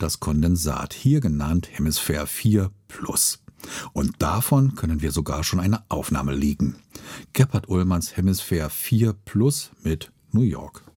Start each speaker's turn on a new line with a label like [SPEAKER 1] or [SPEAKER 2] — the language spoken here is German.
[SPEAKER 1] das Kondensat, hier genannt Hemisphäre 4 Plus. Und davon können wir sogar schon eine Aufnahme leaken. Gebhard Ullmanns Hemisphäre 4 Plus mit New York.